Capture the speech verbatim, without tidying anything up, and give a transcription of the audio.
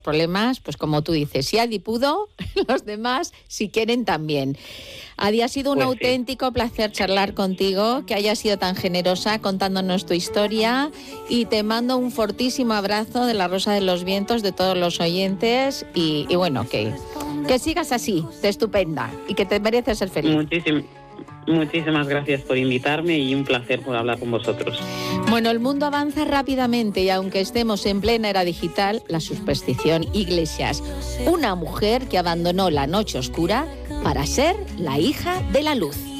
problemas, pues como tú dices, si Adi pudo, los demás, si quieren, también. Adi, ha sido un Pues auténtico sí. placer charlar contigo, que hayas sido tan generosa contándonos tu historia, y te mando un fortísimo abrazo de la Rosa de los Vientos, de todos los oyentes, y, y bueno, que, que sigas así, de estupenda, y que te mereces ser feliz. Muchísim, muchísimas gracias por invitarme y un placer por hablar con vosotros. Bueno, el mundo avanza rápidamente y aunque estemos en plena era digital, la superstición Iglesias, una mujer que abandonó la noche oscura para ser la hija de la luz.